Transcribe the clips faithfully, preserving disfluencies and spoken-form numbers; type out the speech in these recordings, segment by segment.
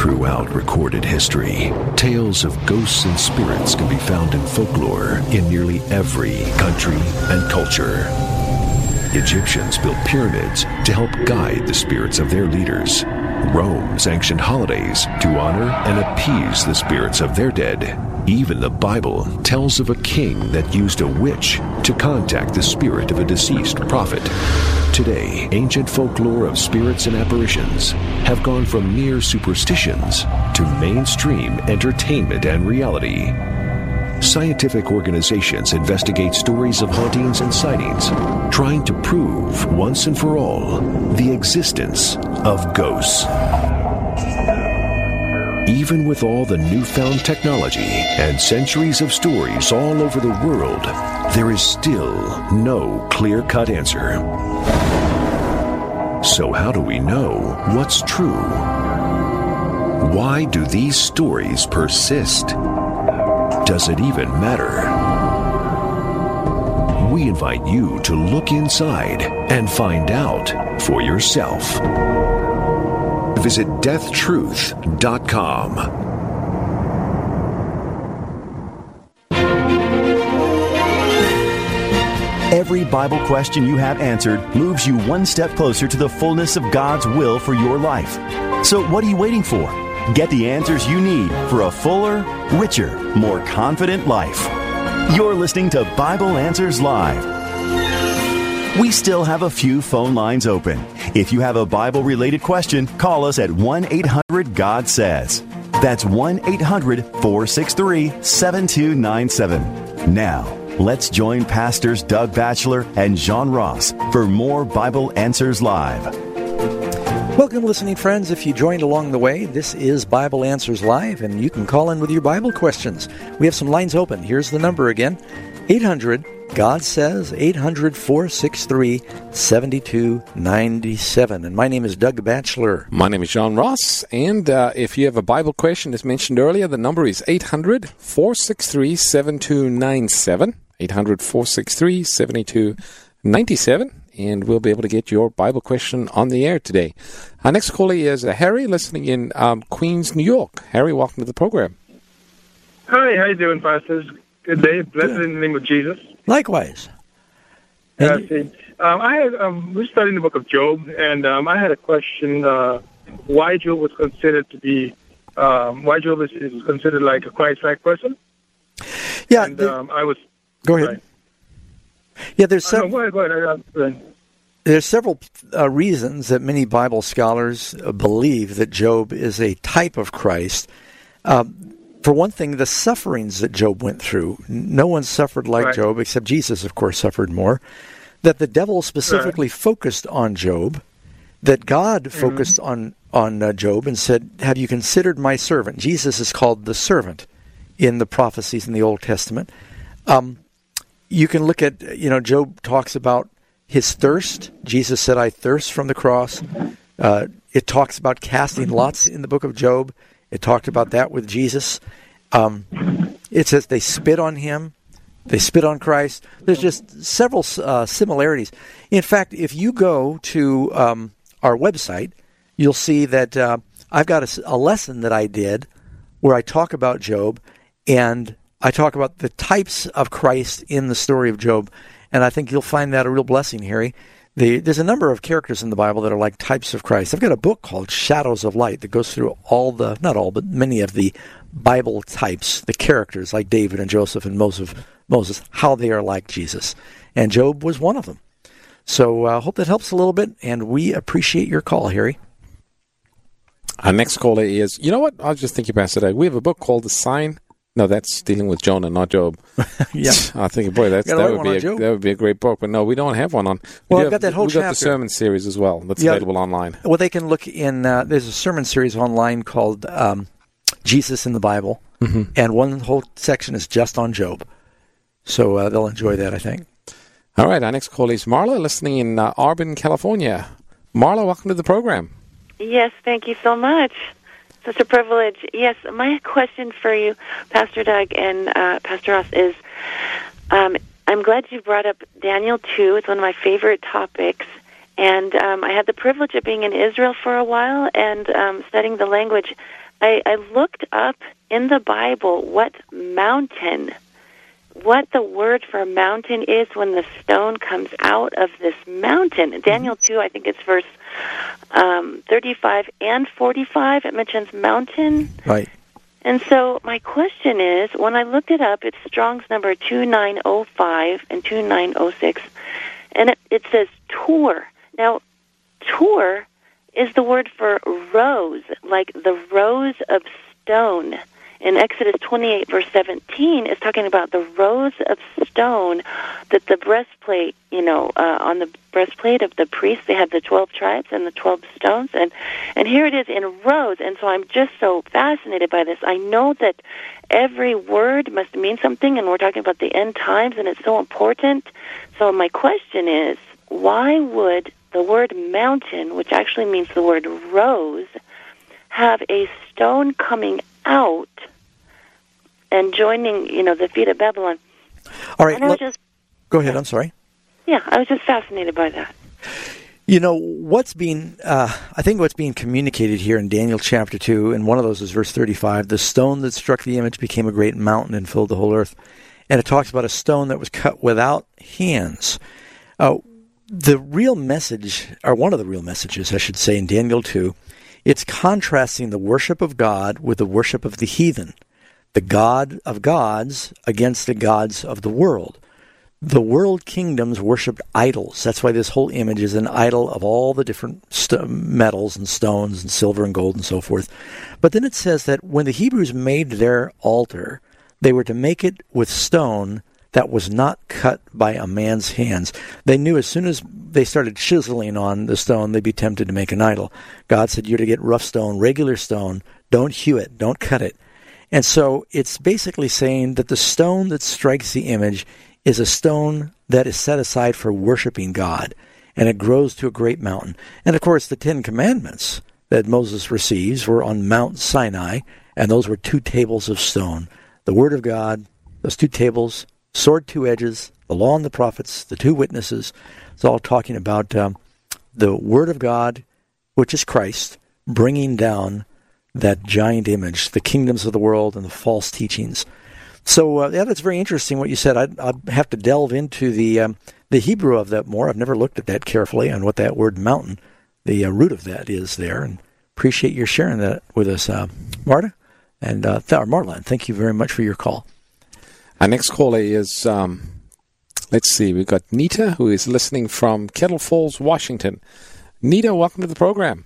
Throughout recorded history, tales of ghosts and spirits can be found in folklore in nearly every country and culture. Egyptians built pyramids to help guide the spirits of their leaders. Rome sanctioned holidays to honor and appease the spirits of their dead. Even the Bible tells of a king that used a witch to contact the spirit of a deceased prophet. Today, ancient folklore of spirits and apparitions have gone from mere superstitions to mainstream entertainment and reality. Scientific organizations investigate stories of hauntings and sightings, trying to prove once and for all the existence of ghosts. Even with all the newfound technology and centuries of stories all over the world, there is still no clear-cut answer. So how do we know what's true? Why do these stories persist? Does it even matter? We invite you to look inside and find out for yourself. Visit death truth dot com. Every Bible question you have answered moves you one step closer to the fullness of God's will for your life. So what are you waiting for? Get the answers you need for a fuller, richer, more confident life. You're listening to Bible Answers Live. We still have a few phone lines open. If you have a Bible-related question, call us at one eight hundred God says. That's one eight hundred four six three seven two nine seven. Now, let's join Pastors Doug Batchelor and John Ross for more Bible Answers Live. Welcome, listening friends. If you joined along the way, this is Bible Answers Live, and you can call in with your Bible questions. We have some lines open. Here's the number again, eight hundred God says, eight hundred four six three seven two nine seven. And my name is Doug Batchelor. My name is John Ross, and uh, if you have a Bible question, as mentioned earlier, the number is eight hundred four six three seven two nine seven, eight hundred four six three seven two nine seven. And we'll be able to get your Bible question on the air today. Our next caller is uh, Harry, listening in um, Queens, New York. Harry, welcome to the program. Hi, how you doing, pastors? Good day. Blessed in the name of Jesus. Likewise. Uh, see, um, I had, um, we're studying the book of Job, and um, I had a question: uh, why Job was considered to be, um, why Job is, is considered like a Christ-like person? Yeah, and, the, um, I was. Go ahead. Right. Yeah, there's several. several. Uh, go ahead, go ahead. Go ahead. There's several uh, reasons that many Bible scholars uh, believe that Job is a type of Christ. Uh, for one thing, the sufferings that Job went through. No one suffered like right. Job, except Jesus, of course, suffered more. That the devil specifically right. focused on Job. That God mm-hmm. focused on, on uh, Job and said, have you considered my servant? Jesus is called the servant in the prophecies in the Old Testament. Um, you can look at, you know, Job talks about his thirst. Jesus said, I thirst from the cross. Uh, it talks about casting lots in the book of Job. It talked about that with Jesus. Um, it says they spit on him. They spit on Christ. There's just several uh, similarities. In fact, if you go to um, our website, you'll see that uh, I've got a, a lesson that I did where I talk about Job, and I talk about the types of Christ in the story of Job. And I think you'll find that a real blessing, Harry. The, there's a number of characters in the Bible that are like types of Christ. I've got a book called Shadows of Light that goes through all the, not all, but many of the Bible types, the characters like David and Joseph and Moses, Moses, how they are like Jesus. And Job was one of them. So I uh, hope that helps a little bit, and we appreciate your call, Harry. Our next caller is, you know what, I was just thinking about today. We have a book called The Sign. No, that's dealing with Jonah, not Job. Yeah, I think, boy, that's, that would be a, that would be a great book. But no, we don't have one on. Well, we I've got have, that whole we've chapter. Got the sermon series as well. That's yeah. available online. Well, they can look in. Uh, there's a sermon series online called um, Jesus in the Bible, mm-hmm. and one whole section is just on Job. So uh, they'll enjoy that, I think. All right, our next call is Marla, listening in uh, Auburn, California. Marla, welcome to the program. Yes, thank you so much. Such a privilege. Yes, my question for you, Pastor Doug and uh, Pastor Ross, is um, I'm glad you brought up Daniel two. It's one of my favorite topics. And um, I had the privilege of being in Israel for a while and um, studying the language. I, I looked up in the Bible what mountain, what the word for mountain is when the stone comes out of this mountain. Daniel two, I think it's verse um, thirty-five and forty-five. It mentions mountain. Right. And so my question is, when I looked it up, it's Strong's number two nine oh five and two nine oh six, and it, it says Tur. Now, Tur is the word for rose, like the rose of stone. In Exodus twenty-eight, verse seventeen, is talking about the rows of stone that the breastplate, you know, uh, on the breastplate of the priest, they had the twelve tribes and the twelve stones. And, and here it is in rows. And so I'm just so fascinated by this. I know that every word must mean something, and we're talking about the end times, and it's so important. So my question is, why would the word mountain, which actually means the word rose, have a stone coming out and joining, you know, the feet of Babylon? All right, I let, just, go ahead. I'm sorry. Yeah, I was just fascinated by that. You know, what's being, uh, I think what's being communicated here in Daniel chapter two, and one of those is verse thirty-five, the stone that struck the image became a great mountain and filled the whole earth. And it talks about a stone that was cut without hands. Uh, the real message, or one of the real messages, I should say, in Daniel two, it's contrasting the worship of God with the worship of the heathen. The God of gods against the gods of the world. The world kingdoms worshipped idols. That's why this whole image is an idol of all the different st- metals and stones and silver and gold and so forth. But then it says that when the Hebrews made their altar, they were to make it with stone that was not cut by a man's hands. They knew as soon as they started chiseling on the stone, they'd be tempted to make an idol. God said, you're to get rough stone, regular stone. Don't hew it. Don't cut it. And so it's basically saying that the stone that strikes the image is a stone that is set aside for worshiping God, and it grows to a great mountain. And of course, the Ten Commandments that Moses receives were on Mount Sinai, and those were two tables of stone. The Word of God, those two tables, sword two edges, the law and the prophets, the two witnesses. It's all talking about um, the Word of God, which is Christ, bringing down that giant image, the kingdoms of the world and the false teachings. So, uh, yeah, that's very interesting what you said. I'd, I'd have to delve into the um, the Hebrew of that more. I've never looked at that carefully and what that word mountain, the uh, root of that is there. And appreciate your sharing that with us, uh, Marta. And uh, th- Marlon, thank you very much for your call. Our next caller is, um, let's see, we've got Nita, who is listening from Kettle Falls, Washington. Nita, welcome to the program.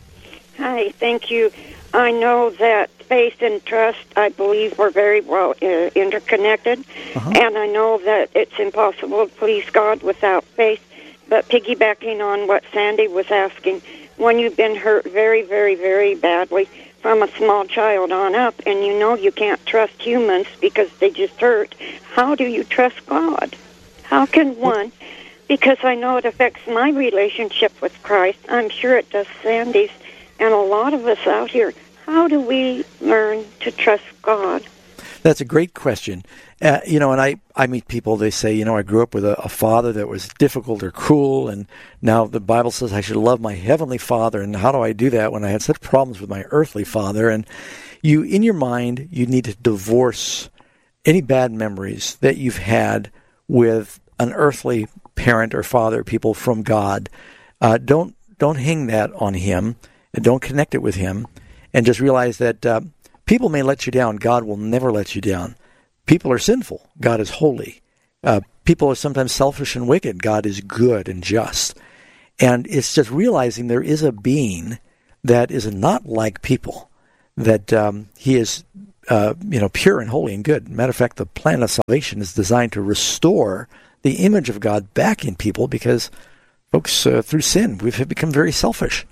Hi, thank you. I know that faith and trust, I believe, are very well uh, interconnected, uh-huh. and I know that it's impossible to please God without faith, but piggybacking on what Sandy was asking, when you've been hurt very, very, very badly from a small child on up, and you know you can't trust humans because they just hurt, how do you trust God? How can one? Because I know it affects my relationship with Christ. I'm sure it does Sandy's. And a lot of us out here, how do we learn to trust God? That's a great question. Uh, you know, and I, I meet people, they say, you know, I grew up with a, a father that was difficult or cruel, and now the Bible says I should love my heavenly Father, and how do I do that when I had such problems with my earthly father? And you, in your mind, you need to divorce any bad memories that you've had with an earthly parent or father, people from God. Uh, don't don't hang that on him. And don't connect it with him, and just realize that uh, people may let you down. God will never let you down. People are sinful. God is holy. Uh, people are sometimes selfish and wicked. God is good and just. And it's just realizing there is a being that is not like people, that um, he is uh, you know, pure and holy and good. Matter of fact, the plan of salvation is designed to restore the image of God back in people because, folks, uh, through sin, we've become very selfish.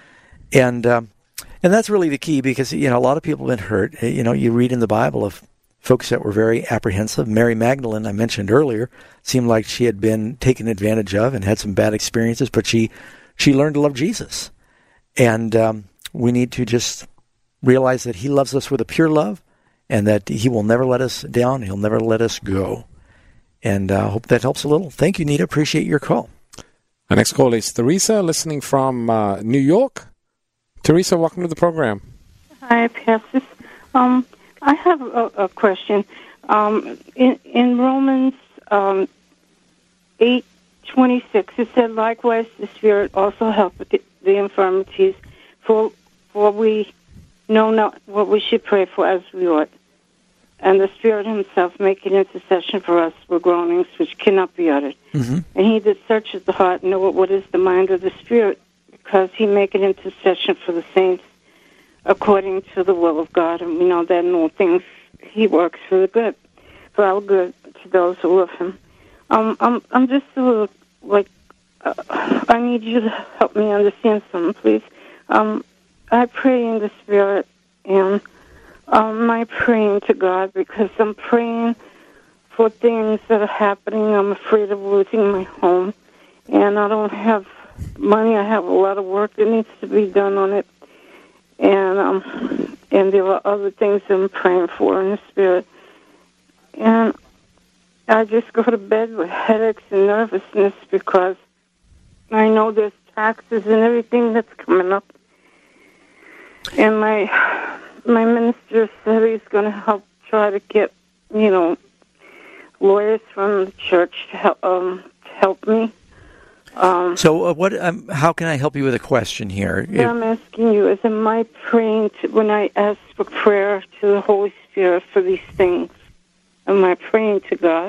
And um, and that's really the key because, you know, a lot of people have been hurt. You know, you read in the Bible of folks that were very apprehensive. Mary Magdalene, I mentioned earlier, seemed like she had been taken advantage of and had some bad experiences, but she, she learned to love Jesus. And um, we need to just realize that he loves us with a pure love and that he will never let us down. He'll never let us go. And I uh, hope that helps a little. Thank you, Nita. Appreciate your call. Our next call is Teresa, listening from uh, New York. Teresa, welcome to the program. Hi, Pastor. Um, I have a, a question. Um, in, in Romans um, eight twenty-six, it said, "Likewise, the Spirit also helpeth the, the infirmities, for for we know not what we should pray for as we ought. And the Spirit Himself making intercession for us with groanings which cannot be uttered. Mm-hmm. And He that searches the heart knoweth what is the mind of the Spirit, because He maketh intercession for the saints according to the will of God." And we know that in all things He works for the good, for our good, to those who love Him. Um, I'm I'm just a little like uh, I need you to help me understand something, please. Um, I pray in the Spirit, and um, I'm praying to God because I'm praying for things that are happening. I'm afraid of losing my home, and I don't have money. I have a lot of work that needs to be done on it, and um, and there are other things that I'm praying for in the Spirit. And I just go to bed with headaches and nervousness because I know there's taxes and everything that's coming up. And my my minister said he's going to help try to get, you know, lawyers from the church to help, um, to help me. Um, so uh, what? Um, how can I help you with a question here? What if, I'm asking you is, am I praying to, when I ask for prayer to the Holy Spirit for these things, am I praying to God?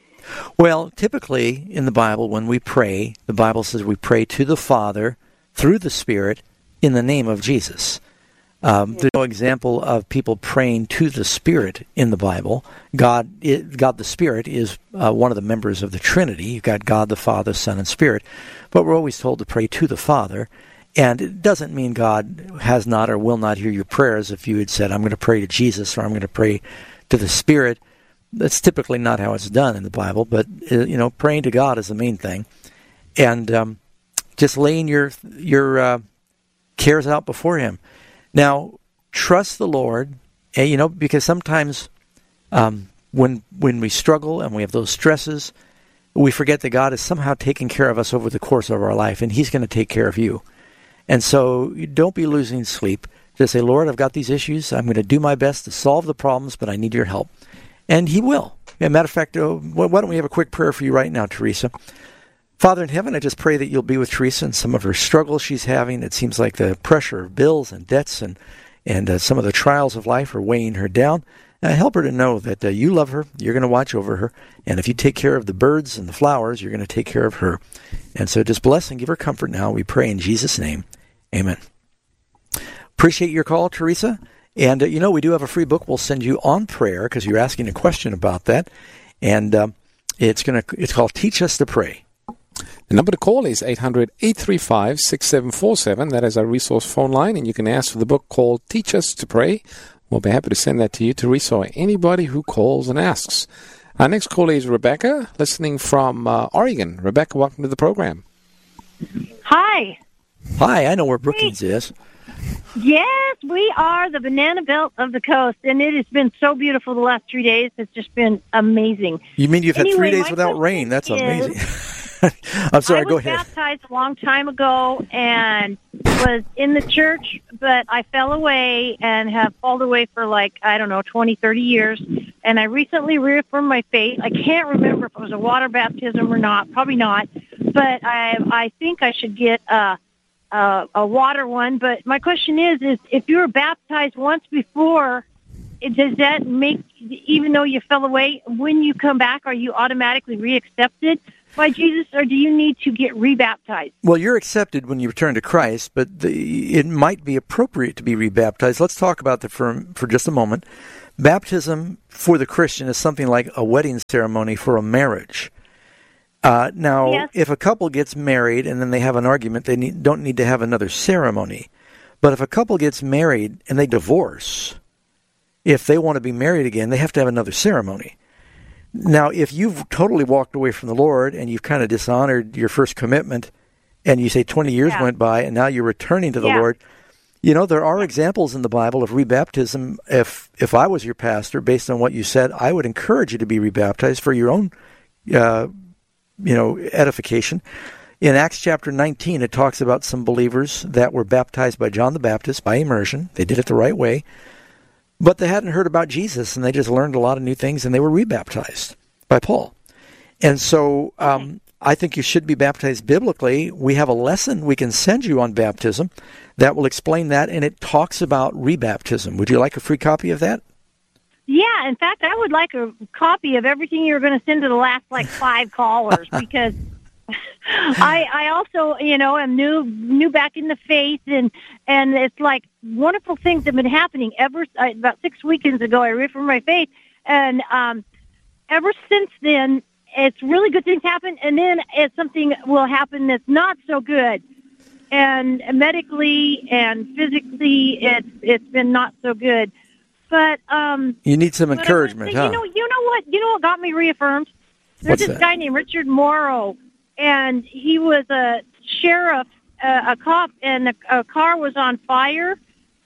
Well, typically in the Bible, when we pray, the Bible says we pray to the Father through the Spirit in the name of Jesus. Um, there's no example of people praying to the Spirit in the Bible. God, it, God the Spirit, is uh, one of the members of the Trinity. You've got God the Father, Son, and Spirit. But we're always told to pray to the Father. And it doesn't mean God has not or will not hear your prayers if you had said, I'm going to pray to Jesus or I'm going to pray to the Spirit. That's typically not how it's done in the Bible. But, uh, you know, praying to God is the main thing. And um, just laying your, your uh, cares out before Him. Now, trust the Lord, and, you know, because sometimes um, when when we struggle and we have those stresses, we forget that God is somehow taking care of us over the course of our life, and He's going to take care of you. And so don't be losing sleep. Just say, Lord, I've got these issues. I'm going to do my best to solve the problems, but I need your help. And He will. As a matter of fact, uh, why don't we have a quick prayer for you right now, Teresa? Father in heaven, I just pray that you'll be with Teresa and some of her struggles she's having. It seems like the pressure of bills and debts and, and uh, some of the trials of life are weighing her down. Uh, help her to know that uh, you love her, you're going to watch over her, and if you take care of the birds and the flowers, you're going to take care of her. And so just bless and give her comfort now. We pray in Jesus' name. Amen. Appreciate your call, Teresa. And, uh, you know, we do have a free book we'll send you on prayer because you're asking a question about that. And um, it's going to it's called Teach Us to Pray. The number to call is eight hundred, eight three five, six seven four seven. That is our resource phone line, and you can ask for the book called Teach Us to Pray. We'll be happy to send that to you, Teresa, or anybody who calls and asks. Our next caller is Rebecca, listening from uh, Oregon. Rebecca, welcome to the program. Hi. Hi, I know where Brookings hey. is. Yes, we are the banana belt of the coast, and it has been so beautiful the last three days. It's just been amazing. You mean you've anyway, had three days without rain? That's is, amazing. I'm sorry, I go ahead. I was baptized a long time ago and was in the church, but I fell away and have fallen away for like, I don't know, twenty, thirty years. And I recently reaffirmed my faith. I can't remember if it was a water baptism or not. Probably not. But I I think I should get a, a, a water one. But my question is, is if you were baptized once before, does that make, even though you fell away, when you come back, are you automatically reaccepted by Jesus, or do you need to get rebaptized? Well, you're accepted when you return to Christ, but the, it might be appropriate to be rebaptized. Let's talk about that for, for just a moment. Baptism for the Christian is something like a wedding ceremony for a marriage. Uh, now, yes. If a couple gets married and then they have an argument, they need, don't need to have another ceremony. But if a couple gets married and they divorce, if they want to be married again, they have to have another ceremony. Now, if you've totally walked away from the Lord and you've kind of dishonored your first commitment and you say twenty years yeah. went by and now you're returning to the yeah. Lord, you know, there are examples in the Bible of rebaptism. If if I was your pastor, based on what you said, I would encourage you to be rebaptized for your own, uh, you know, edification. In Acts chapter nineteen, it talks about some believers that were baptized by John the Baptist by immersion. They did it the right way. But they hadn't heard about Jesus, and they just learned a lot of new things, and they were rebaptized by Paul. And so um, I think you should be baptized biblically. We have a lesson we can send you on baptism that will explain that, and it talks about rebaptism. Would you like a free copy of that? Yeah, in fact, I would like a copy of everything you're going to send to the last, like, five callers, because I I also, you know, am new new back in the faith, and and it's like wonderful things have been happening ever, uh, about six weekends ago, I reaffirmed my faith, and um, ever since then, it's really good things happen, and then it's something will happen that's not so good. And medically and physically, it's it's been not so good. But um, you need some encouragement, say, huh? You know, you know what? You know what got me reaffirmed? There's What's this that? guy named Richard Morrow, and he was a sheriff, uh, a cop, and a, a car was on fire,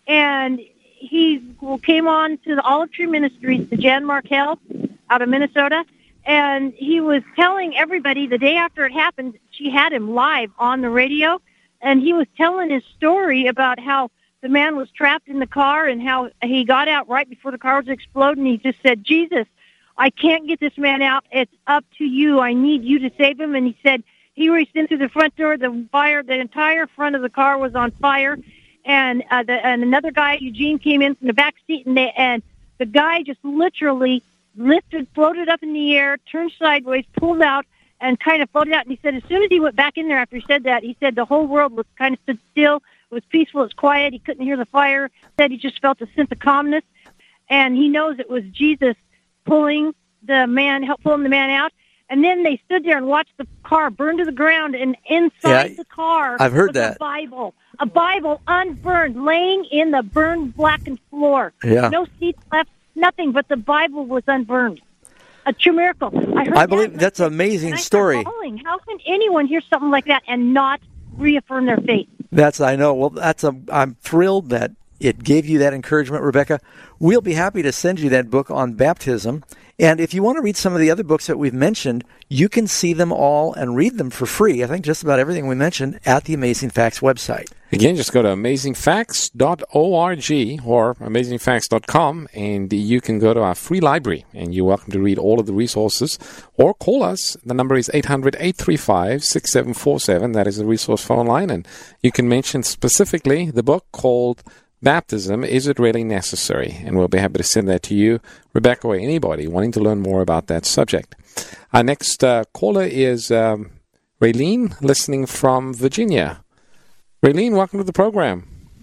and he came on to the Olive Tree Ministries, to Jan Markell out of Minnesota, and he was telling everybody the day after it happened, she had him live on the radio, and he was telling his story about how the man was trapped in the car and how he got out right before the car was exploding. He just said, Jesus, I can't get this man out. It's up to you. I need you to save him. And he said he reached in through the front door. The fire, the entire front of the car was on fire. And uh, the, and another guy, Eugene, came in from the back seat, and, they, and the guy just literally lifted, floated up in the air, turned sideways, pulled out, and kind of floated out. And he said as soon as he went back in there after he said that, he said the whole world was kind of stood still. It was peaceful. It was quiet. He couldn't hear the fire. Said he just felt a sense of calmness, and he knows it was Jesus pulling the man, help pulling the man out. And then they stood there and watched the car burn to the ground, and inside Yeah, the car I've heard was that. a Bible, a Bible unburned, laying in the burned, blackened floor. Yeah. No seats left, nothing, but the Bible was unburned. A true miracle. I heard I that, believe and that's I an said- amazing and I story. started bawling. How can anyone hear something like that and not reaffirm their faith? That's I know. Well, that's a. I'm thrilled that it gave you that encouragement, Rebecca. We'll be happy to send you that book on baptism. And if you want to read some of the other books that we've mentioned, you can see them all and read them for free. I think just about everything we mentioned at the Amazing Facts website. Again, just go to amazing facts dot org or amazing facts dot com, and you can go to our free library, and you're welcome to read all of the resources, or call us. The number is eight hundred, eight three five, six seven four seven. That is the resource phone line, and you can mention specifically the book called Baptism, Is It Really Necessary? And we'll be happy to send that to you, Rebecca, or anybody wanting to learn more about that subject. Our next uh, caller is um, Raylene, listening from Virginia. Raylene, welcome to the program.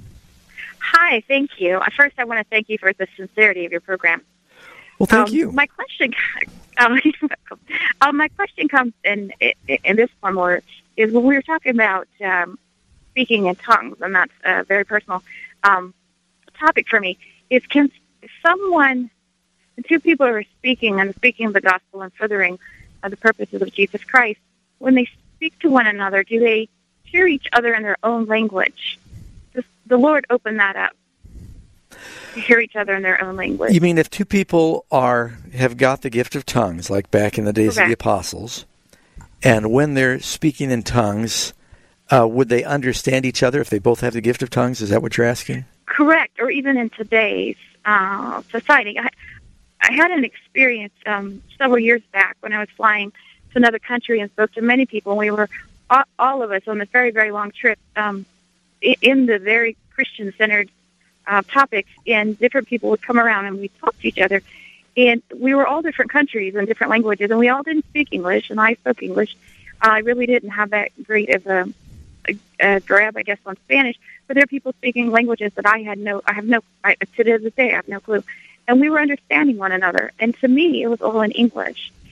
Hi, thank you. First, I want to thank you for the sincerity of your program. Well, thank um, you. My question, um, um, my question comes in in this form, or is when we were talking about um, speaking in tongues, and that's a very personal um, topic for me. Is can someone, two people are speaking and speaking the gospel and furthering uh, the purposes of Jesus Christ, when they speak to one another, do they hear each other in their own language? Does the Lord open that up to hear each other in their own language? You mean if two people are have got the gift of tongues, like back in the days of Correct. the apostles, and when they're speaking in tongues, uh, would they understand each other if they both have the gift of tongues? Is that what you're asking? Correct. Or even in today's uh, society. I, I had an experience um, several years back when I was flying to another country and spoke to many people. We were, all, all of us, on this very, very long trip um, in the very Christian-centered uh, topics, and different people would come around and we'd talk to each other. And we were all different countries and different languages, and we all didn't speak English, and I spoke English. I really didn't have that great of a, a, a grab, I guess, on Spanish. But there are people speaking languages that I had no, I have no, I, to this day, I have no clue. And we were understanding one another. And to me, it was all in English.